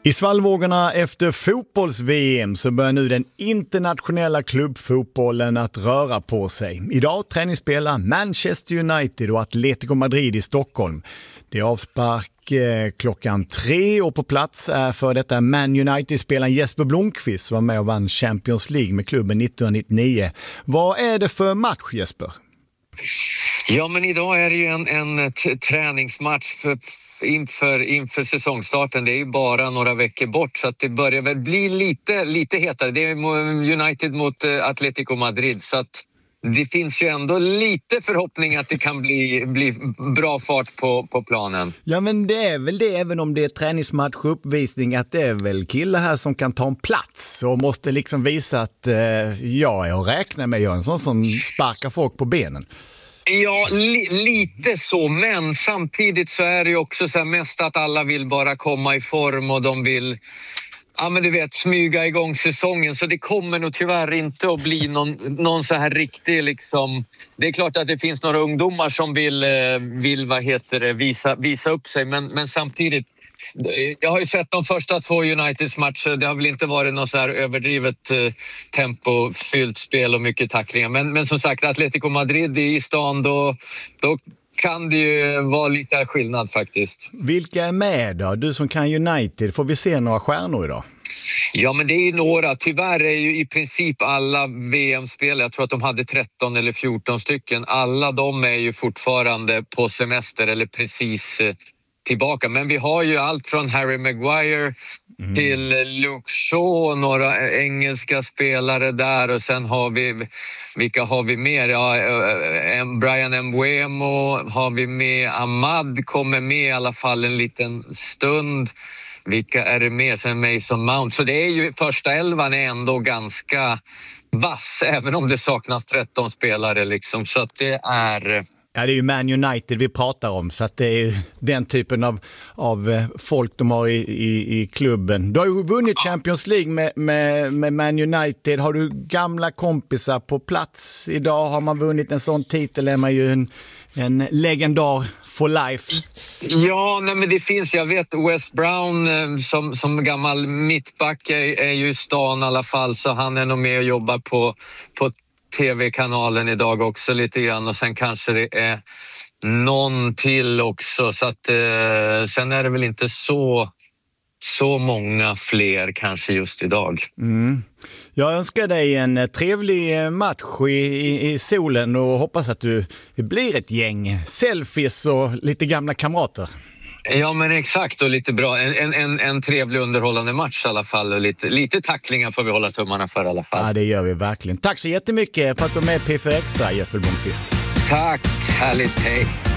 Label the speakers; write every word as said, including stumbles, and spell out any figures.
Speaker 1: I svallvågorna efter fotbolls-V M så börjar nu den internationella klubbfotbollen att röra på sig. Idag träningsspelar Manchester United och Atletico Madrid i Stockholm. Det är avspark eh, klockan tre och på plats är för detta Man United-spelaren Jesper Blomqvist som var med och vann Champions League med klubben nittonhundranittionio. Vad är det för match, Jesper?
Speaker 2: Ja, men idag är det ju en, en t- träningsmatch för Inför, inför säsongstarten. Det är ju bara några veckor bort så att det börjar väl bli lite, lite hetare. Det är United mot Atletico Madrid så att det finns ju ändå lite förhoppning att det kan bli, bli bra fart på, på planen.
Speaker 1: Ja, men det är väl det, även om det är träningsmatch och uppvisning, att det är väl killar här som kan ta en plats och måste liksom visa att eh, jag är och räkna med. Jag är en sån som sparkar folk på benen.
Speaker 2: Ja, li- lite så, men samtidigt så är det ju också så här mest att alla vill bara komma i form och de vill, ja men du vet, smyga igång säsongen, så det kommer nog tyvärr inte att bli någon, någon så här riktig liksom, det är klart att det finns några ungdomar som vill, vill vad heter det, visa, visa upp sig, men, men samtidigt, jag har ju sett de första två Uniteds matcher. Det har väl inte varit något så här överdrivet eh, tempofyllt spel och mycket tacklingar. Men, men som sagt, Atletico Madrid i stan, då, då kan det ju vara lite skillnad faktiskt.
Speaker 1: Vilka är med då? Du som kan United, får vi se några stjärnor idag?
Speaker 2: Ja, men det är ju några. Tyvärr är ju i princip alla V M-spel, jag tror att de hade tretton eller fjorton stycken. Alla de är ju fortfarande på semester eller precis eh, tillbaka. Men vi har ju allt från Harry Maguire mm. till Luke Shaw, några engelska spelare där, och sen har vi, vilka har vi mer? Ja, Brian Mbeumo har vi med, Ahmad kommer med i alla fall en liten stund. Vilka är det med? Sen Mason Mount. Så det är ju, första elvan är ändå ganska vass, även om det saknas tretton spelare liksom. Så att det är...
Speaker 1: Ja, det är ju Man United vi pratar om, så att det är den typen av, av folk de har i, i, i klubben. Du har ju vunnit Champions League med, med, med Man United. Har du gamla kompisar på plats idag? Har man vunnit en sån titel är man ju en, en legendar for life.
Speaker 2: Ja, nej, men det finns, jag vet Wes Brown som, som gammal mittback är, är ju i stan i alla fall, så han är nog med och jobbar på, på tv-kanalen idag också lite grann, och sen kanske det är någon till också, så att eh, sen är det väl inte så så många fler kanske just idag.
Speaker 1: Mm. Jag önskar dig en trevlig match i, i, i solen och hoppas att du blir ett gäng selfies och lite gamla kamrater.
Speaker 2: Ja, men exakt, och lite bra. En, en, en trevlig underhållande match i alla fall. Och lite, lite tacklingar får vi hålla tummarna för i alla fall.
Speaker 1: Ja, det gör vi verkligen. Tack så jättemycket för att du är med i P fyra Extra, Jesper Blomqvist.
Speaker 2: Tack, härligt, hej.